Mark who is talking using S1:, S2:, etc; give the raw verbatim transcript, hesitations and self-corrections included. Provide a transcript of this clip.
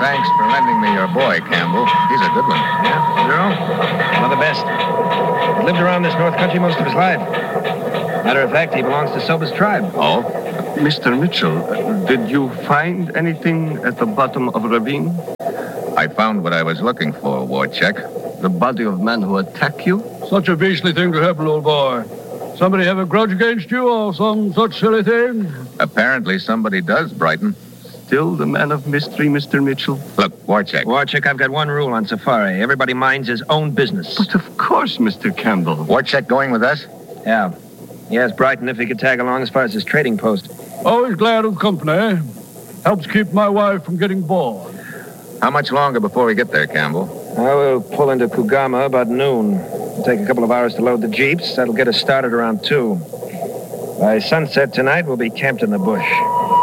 S1: Thanks for lending me your boy, Campbell. He's a good one.
S2: Yeah, Zero? One of the best. He's lived around this north country most of his life. Matter of fact, he belongs to Soba's tribe.
S1: Oh?
S3: Mister Mitchell, uh, did you find anything at the bottom of a ravine?
S1: I found what I was looking for, Warchek.
S3: The body of man who attacked you?
S4: Such a beastly thing to happen, old boy. Somebody have a grudge against you or some such silly thing?
S1: Apparently somebody does, Brighton.
S3: Still the man of mystery, Mister Mitchell?
S1: Look, Warchek.
S2: Warchek, I've got one rule on safari. Everybody minds his own business.
S3: But of course, Mister Campbell.
S1: Warchek going with us?
S2: Yeah. He asked Brighton if he could tag along as far as his trading post.
S4: Always glad of company. Helps keep my wife from getting bored.
S1: How much longer before we get there, Campbell?
S2: Well, we'll pull into Kugama about noon. It'll take a couple of hours to load the jeeps. That'll get us started around two. By sunset tonight, we'll be camped in the bush.